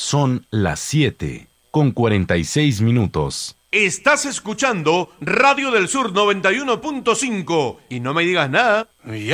Son las 7:46. Estás escuchando Radio del Sur 91.5 y no me digas nada. Ya.